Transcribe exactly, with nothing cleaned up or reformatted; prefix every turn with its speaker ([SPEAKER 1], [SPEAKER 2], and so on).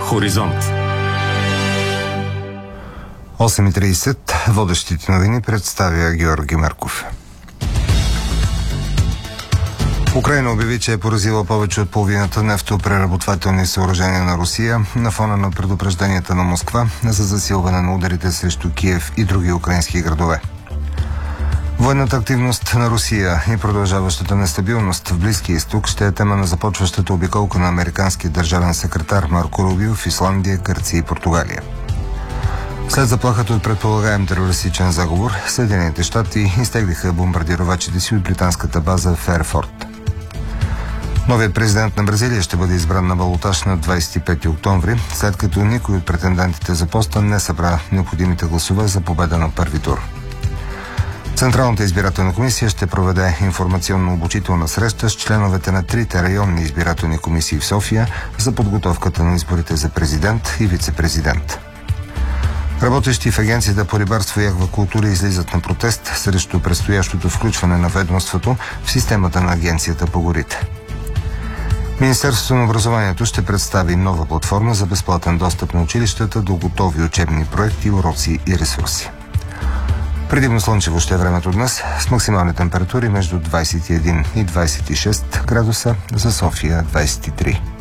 [SPEAKER 1] Хоризонт.
[SPEAKER 2] осем и тридесет. Водещите новини представя Георги Марков. Украйна обяви, че е поразила повече от половината нефтопреработвателни съоръжения на Русия на фона на предупрежденията на Москва за засилване на ударите срещу Киев и други украински градове. Военната активност на Русия и продължаващата нестабилност в Близкия изток ще е тема на започващата обиколка на американския държавен секретар Марко Рубио в Исландия, Гърция и Португалия. След заплахата от предполагаем терористичен заговор, Съединените щати изтеглиха бомбардировачите си от британската база в Ерфорд. Новият президент на Бразилия ще бъде избран на балотаж на двадесет и пети октомври, след като никой от претендентите за поста не събра необходимите гласове за победа на първи тур. Централната избирателна комисия ще проведе информационно-обучителна среща с членовете на трите районни избирателни комисии в София за подготовката на изборите за президент и вице-президент. Работещи в Агенцията по рибарство и аквакултура излизат на протест срещу предстоящото включване на ведомството в системата на Агенцията по горите. Министерството на образованието ще представи нова платформа за безплатен достъп на училищата до готови учебни проекти, уроци и ресурси. Предимно слънчево ще е времето днес с максимални температури между двадесет и един и двадесет и шест градуса, за София двадесет и три.